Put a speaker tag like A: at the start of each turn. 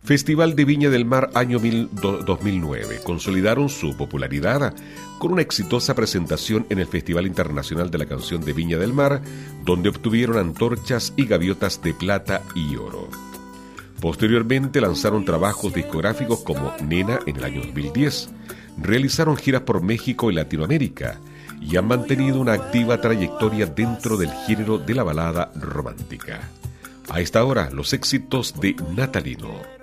A: Festival de Viña del Mar año 2009. Consolidaron su popularidad con una exitosa presentación en el Festival Internacional de la Canción de Viña del Mar, donde obtuvieron antorchas y gaviotas de plata y oro. Posteriormente lanzaron trabajos discográficos como Nena en el año 2010, realizaron giras por México y Latinoamérica y han mantenido una activa trayectoria dentro del género de la balada romántica. A esta hora, los éxitos de Natalino.